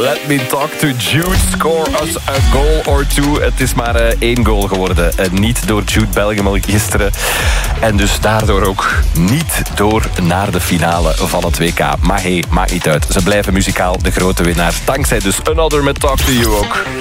Let Me Talk to Jude. Score us a goal or two. Het is maar 1 goal geworden. Niet door Jude Bellingham gisteren. En dus daardoor ook niet door naar de finale van het WK. Maar hey, maakt niet uit. Ze blijven muzikaal de grote winnaar. Dankzij dus Another met Talk to You ook.